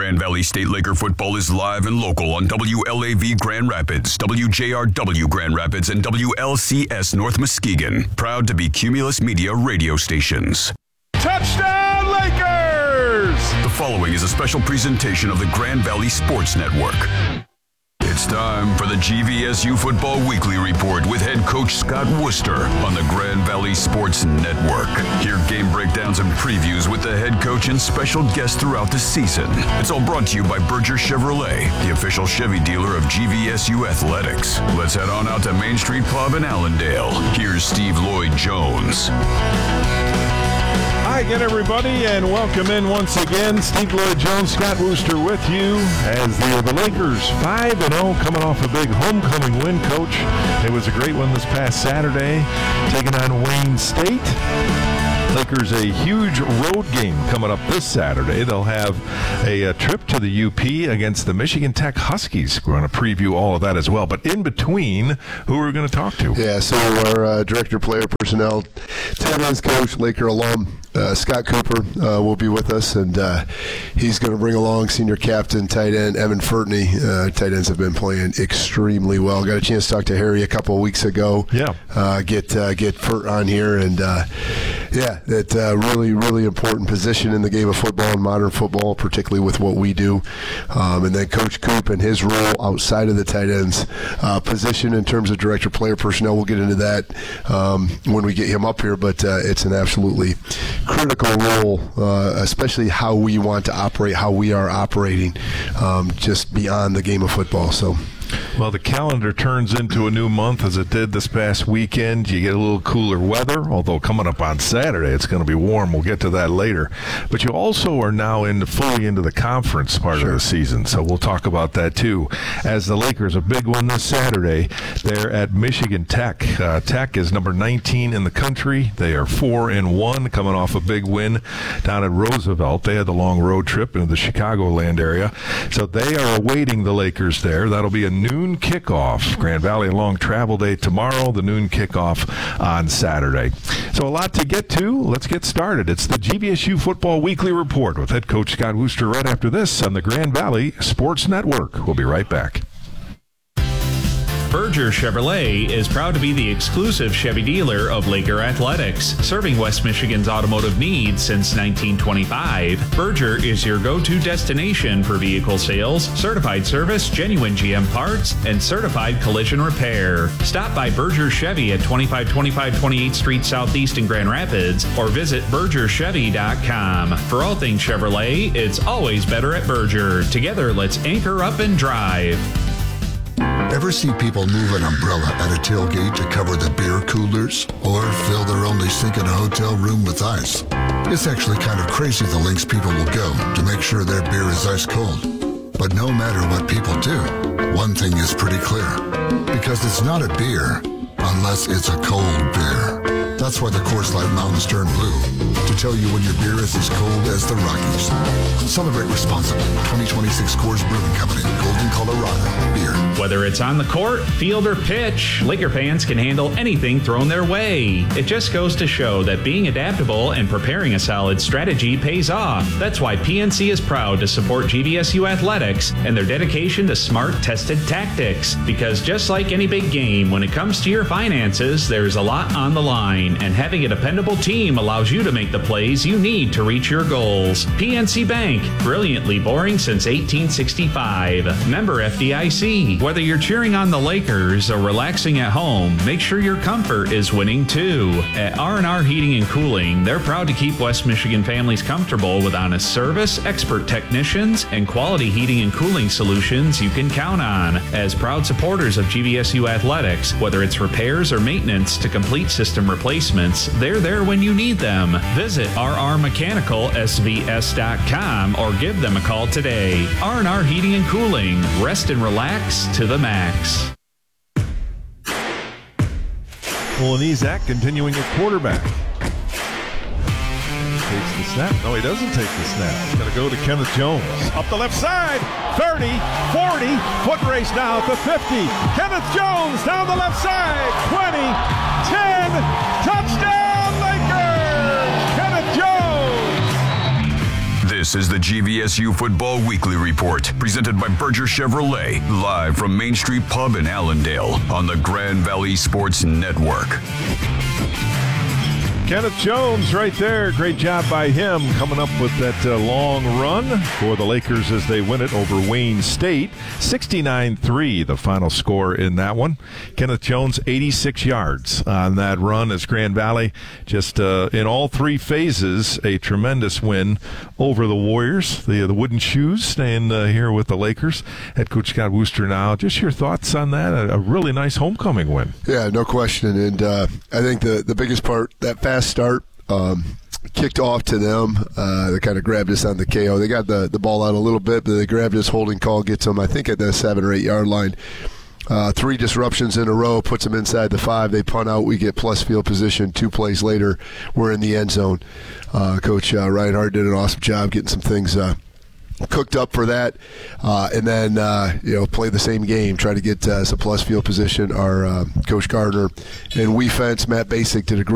Grand Valley State Laker football is live and local on WLAV Grand Rapids, WJRW Grand Rapids, and WLCS North Muskegon. Proud to be Cumulus Media radio stations. Touchdown, Lakers! The following is a special presentation of the Grand Valley Sports Network. It's time for the GVSU Football Weekly Report with head coach Scott Worcester on the Grand Valley Sports Network. Hear game breakdowns and previews with the head coach and special guests throughout the season. It's all brought to you by Berger Chevrolet, the official Chevy dealer of GVSU Athletics. Let's head on out to Main Street Pub in Allendale. Here's Steve Lloyd Jones. Hi again, everybody, and welcome in once again. Steve Lloyd Jones, Scott Worcester with you as the Lakers 5-0 coming off a big homecoming win, Coach. It was a great one this past Saturday, taking on Wayne State. Lakers a huge road game coming up this Saturday. They'll have a trip to the UP against the Michigan Tech Huskies. We're going to preview all of that as well. But in between, who are we going to talk to? Yeah, so our Director of Player Personnel, tight ends coach, Laker alum, Scott Cooper will be with us, and he's going to bring along senior captain, tight end Evan Furtney. Tight ends have been playing extremely well. Got a chance to talk to Harry a couple of weeks ago. Yeah. Get Furt on here, and that's a really, really important position in the game of football and modern football, particularly with what we do. And then Coach Coop and his role outside of the tight ends position in terms of Director of Player Personnel. We'll get into that when we get him up here, but it's an absolutely critical role, especially how we want to operate, how we are operating just beyond the game of football. So. Well, the calendar turns into a new month as it did this past weekend. You get a little cooler weather, although coming up on Saturday it's going to be warm. We'll get to that later. But you also are now fully into the conference part of the season, so we'll talk about that too. As the Lakers, a big one this Saturday, they're at Michigan Tech. Tech is number 19 in the country. They are 4-1, coming off a big win down at Roosevelt. They had the long road trip into the Chicagoland area. So they are awaiting the Lakers there. That'll be a noon kickoff. Grand Valley a long travel day tomorrow, the noon kickoff on Saturday. So a lot to get to. Let's get started. It's the GVSU Football Weekly Report with head coach Scott Worcester right after this on the Grand Valley Sports Network. We'll be right back. Berger Chevrolet is proud to be the exclusive Chevy dealer of Laker Athletics, serving West Michigan's automotive needs since 1925. Berger is your go-to destination for vehicle sales, certified service, genuine GM parts, and certified collision repair. Stop by Berger Chevy at 2525 28th Street Southeast in Grand Rapids or visit BergerChevy.com. For all things Chevrolet, it's always better at Berger. Together, let's anchor up and drive. Ever see people move an umbrella at a tailgate to cover the beer coolers or fill their only sink in a hotel room with ice? It's actually kind of crazy the lengths people will go to make sure their beer is ice cold. But no matter what people do, one thing is pretty clear. Because it's not a beer unless it's a cold beer. That's why the Coors Light Mountains turn blue, to tell you when your beer is as cold as the Rockies. Celebrate responsibly. 2026 Coors Brewing Company, Golden, Colorado. Beer. Whether it's on the court, field, or pitch, Laker fans can handle anything thrown their way. It just goes to show that being adaptable and preparing a solid strategy pays off. That's why PNC is proud to support GVSU Athletics and their dedication to smart, tested tactics. Because just like any big game, when it comes to your finances, there's a lot on the line. And having a dependable team allows you to make the plays you need to reach your goals. PNC Bank, brilliantly boring since 1865. Member FDIC. Whether you're cheering on the Lakers or relaxing at home, make sure your comfort is winning too. At R&R Heating and Cooling, they're proud to keep West Michigan families comfortable with honest service, expert technicians, and quality heating and cooling solutions you can count on. As proud supporters of GVSU Athletics, whether it's repairs or maintenance to complete system replacements, they're there when you need them. Visit rrmechanicalsvs.com or give them a call today. R&R Heating and Cooling. Rest and relax to the max. Well, and Izak continuing at quarterback. Takes the snap. No, he doesn't take the snap. He's going to go to Kenneth Jones. Up the left side. 30, 40. Foot race now to 50. Kenneth Jones down the left side. 20, 10. Touchdown, Lakers! Kenneth Jones! This This is the GVSU Football Weekly Report, presented by Berger Chevrolet, live from Main Street Pub in Allendale on the Grand Valley Sports Network. Kenneth Jones right there. Great job by him coming up with that long run for the Lakers as they win it over Wayne State. 69-3, the final score in that one. Kenneth Jones, 86 yards on that run as Grand Valley just in all three phases, a tremendous win over the Warriors. The Wooden Shoes staying here with the Lakers. Head coach Scott Wooster now. Just your thoughts on that? A really nice homecoming win. Yeah, no question. And I think the biggest part, that fast start kicked off to them. They kind of grabbed us on the KO. They got the ball out a little bit, but they grabbed us. Holding call gets them, I think, at the 7 or 8 yard line. 3 disruptions in a row, puts them inside the 5. They punt out. We get plus field position. 2 plays later, we're in the end zone. Coach Reinhardt did an awesome job getting some things cooked up for that, and then play the same game, try to get some plus field position. Our Coach Gardner and we fence Matt Basic did a great